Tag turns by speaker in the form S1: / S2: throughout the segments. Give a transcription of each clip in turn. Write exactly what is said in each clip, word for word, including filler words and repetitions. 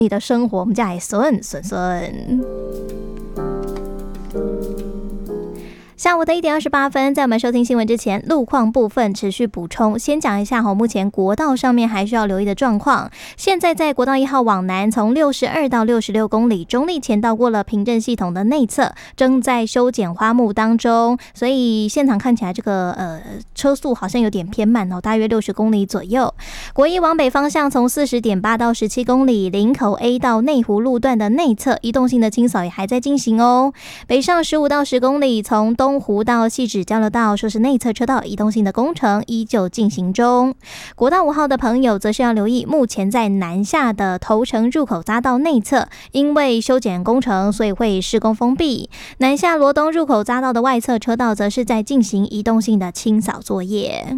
S1: 你的生活我们家还顺顺顺。下午的一点二十八分，在我们收听新闻之前，路况部分持续补充。先讲一下哈，目前国道上面还需要留意的状况。现在在国道一号往南，从六十二到六十六公里，中立前道过了平镇系统的内侧，正在修剪花木当中，所以现场看起来这个呃车速好像有点偏慢哦，大约六十公里左右。国一往北方向，从四十点八到十七公里，林口 A 到内湖路段的内侧，移动性的清扫也还在进行哦。北上十五到十公里，从东东湖到汐止交流道，说是内侧车道移动性的工程依旧进行中。国道五号的朋友则是要留意，目前在南下的头城入口匝道内侧，因为修剪工程，所以会施工封闭。南下罗东入口匝道的外侧车道，则是在进行移动性的清扫作业。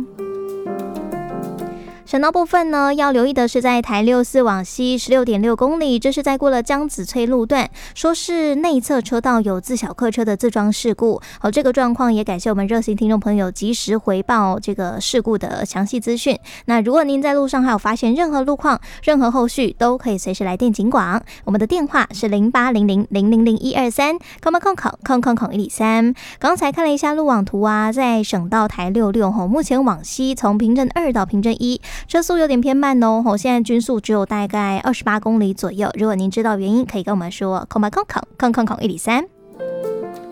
S1: 省道部分呢，要留意的是在台六四往西 十六点六公里，这是在过了江子翠路段，说是内侧车道有自小客车的自撞事故。好，这个状况也感谢我们热心听众朋友及时回报这个事故的详细资讯。那如果您在路上还有发现任何路况、任何后续，都可以随时来电警广。我们的电话是零八零零零零零一二三，空空空空空空一里三。刚才看了一下路网图啊，在省道台六六吼，目前往西从平镇二到平镇一。车速有点偏慢哦，现在均速只有大概二十八公里左右。如果您知道原因，可以跟我们说。空空空空空空一里三。